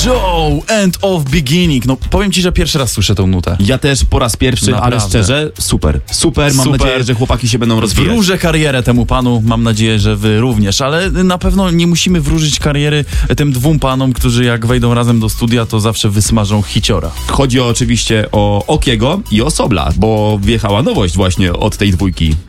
Joe, End of Beginning. No powiem ci, że pierwszy raz słyszę tą nutę. Ja też po raz pierwszy, Naprawdę. ale szczerze, super. Mam nadzieję, że chłopaki się będą rozwijać. Wróżę karierę temu panu, mam nadzieję, że wy również, ale na pewno nie musimy wróżyć kariery tym dwóm panom, którzy jak wejdą razem do studia, to zawsze wysmażą hiciora. Chodzi oczywiście o Okiego i o Sobla, bo wjechała nowość właśnie od tej dwójki.